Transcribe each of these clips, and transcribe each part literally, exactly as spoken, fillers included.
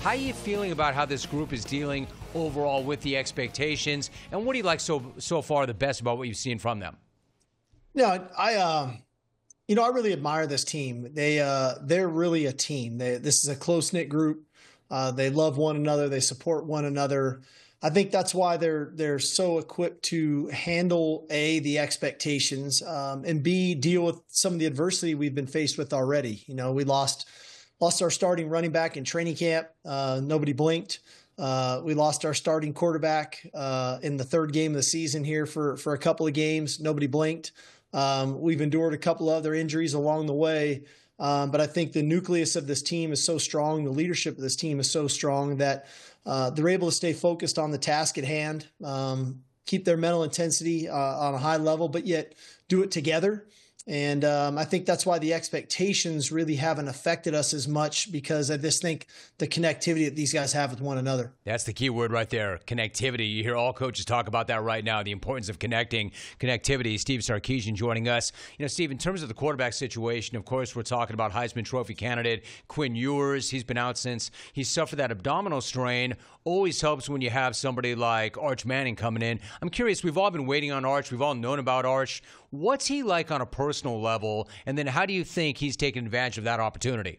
How are you feeling about how this group is dealing overall with the expectations? And what do you like so so far the best about what you've seen from them? No, I, uh, you know, I really admire this team. They, uh, they're really a team. They, this is a close knit group. Uh, they love one another. They support one another. I think that's why they're they're so equipped to handle a the expectations, um, and b deal with some of the adversity we've been faced with already. You know, we lost lost our starting running back in training camp. Uh, nobody blinked. Uh, we lost our starting quarterback uh, in the third game of the season here for for a couple of games. Nobody blinked. Um, we've endured a couple other injuries along the way. Um, but I think the nucleus of this team is so strong. The leadership of this team is so strong that uh, they're able to stay focused on the task at hand, um, keep their mental intensity uh, on a high level, but yet do it together. And um, I think that's why the expectations really haven't affected us as much, because I just think the connectivity that these guys have with one another. That's the key word right there, connectivity. You hear all coaches talk about that right now, the importance of connecting, connectivity. Steve Sarkisian joining us. You know, Steve, in terms of the quarterback situation, of course, we're talking about Heisman Trophy candidate Quinn Ewers. He's been out since he suffered that abdominal strain. Always helps when you have somebody like Arch Manning coming in. I'm curious, we've all been waiting on Arch. We've all known about Arch. What's he like on a personal level? And then how do you think he's taken advantage of that opportunity?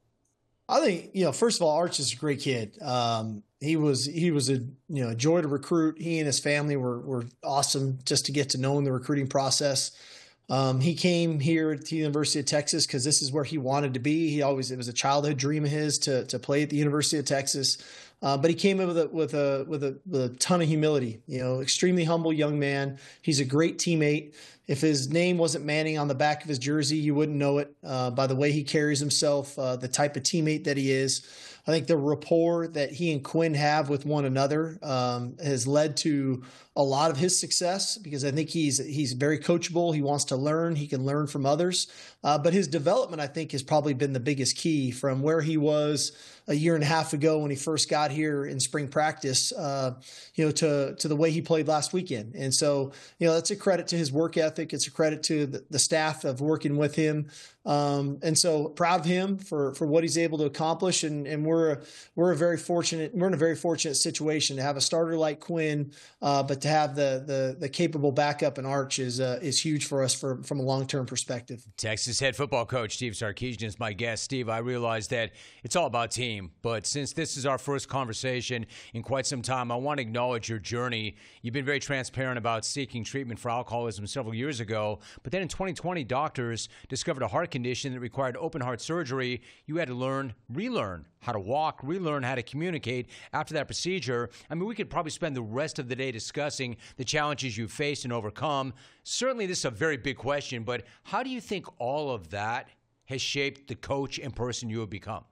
I think, you know, first of all, Arch is a great kid. Um, he was he was a you know a joy to recruit. He and his family were were awesome just to get to know in the recruiting process. Um, he came here to the University of Texas because this is where he wanted to be. He always it was a childhood dream of his to to play at the University of Texas. Uh, but he came in with a with a with a with a ton of humility. You know, extremely humble young man. He's a great teammate. If his name wasn't Manning on the back of his jersey, you wouldn't know it uh, by the way he carries himself, uh, the type of teammate that he is. I think the rapport that he and Quinn have with one another um, has led to a lot of his success, because I think he's he's very coachable. He wants to learn. He can learn from others. Uh, but his development, I think, has probably been the biggest key from where he was a year and a half ago when he first got here in spring practice, uh, you know, to to the way he played last weekend. And so, you know, that's a credit to his work ethic. It's a credit to the, the staff of working with him. Um, and so proud of him for, for what he's able to accomplish. And, and we're, we're a very fortunate, we're in a very fortunate situation to have a starter like Quinn, uh, but to have the, the, the capable backup in Arch is, uh, is huge for us for, from a long-term perspective. Texas head football coach Steve Sarkisian is my guest. Steve, I realize that it's all about team, but since this is our first conversation in quite some time, I want to acknowledge your journey. You've been very transparent about seeking treatment for alcoholism several years ago, but then in twenty twenty, doctors discovered a heart condition that required open heart surgery. You had to learn, relearn how to walk, relearn how to communicate after that procedure. I mean, we could probably spend the rest of the day discussing the challenges you faced and overcome. Certainly, this is a very big question, but how do you think all of that has shaped the coach and person you have become?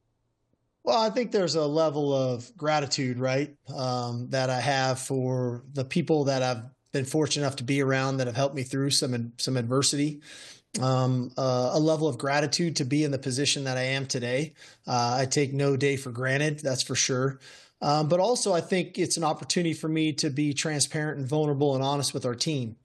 Well, I think there's a level of gratitude, right, um, that I have for the people that I've been fortunate enough to be around that have helped me through some some adversity. Um, uh, a level of gratitude to be in the position that I am today. Uh, I take no day for granted, that's for sure. Um, but also, I think it's an opportunity for me to be transparent and vulnerable and honest with our team.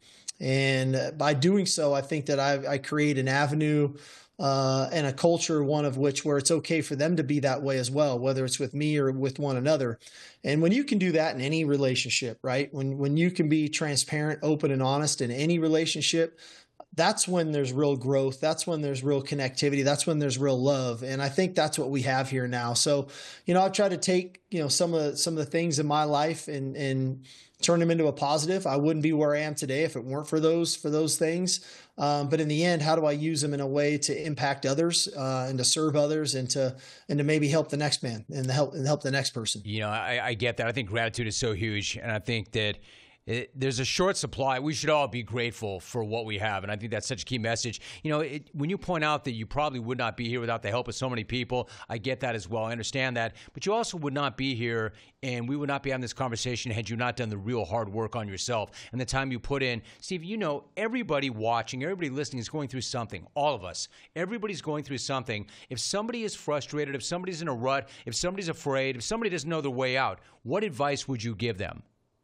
And by doing so, I think that I, I create an avenue uh, and a culture, one of which where it's okay for them to be that way as well, whether it's with me or with one another. And when you can do that in any relationship, right? When when you can be transparent, open, and honest in any relationship, that's when there's real growth. That's when there's real connectivity. That's when there's real love. And I think that's what we have here now. So, you know, I've tried to take, you know, some of the, some of the things in my life and, and turn them into a positive. I wouldn't be where I am today if it weren't for those, for those things. Um, but in the end, how do I use them in a way to impact others uh, and to serve others and to, and to maybe help the next man and to help, and help the next person? You know, I, I get that. I think gratitude is so huge. And I think that It, there's a short supply. We should all be grateful for what we have, and I think that's such a key message. You know, it, when you point out that you probably would not be here without the help of so many people, I get that as well. I understand that. But you also would not be here, and we would not be having this conversation had you not done the real hard work on yourself and the time you put in. Steve, you know, everybody watching, everybody listening is going through something. All of us. Everybody's going through something. If somebody is frustrated, if somebody's in a rut, if somebody's afraid, if somebody doesn't know their way out, what advice would you give them?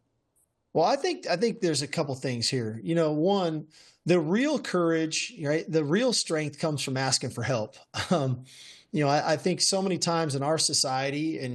Well, I think I think there's a couple things here. You know, one, the real courage, right? The real strength comes from asking for help. Um, you know, I, I think so many times in our society, and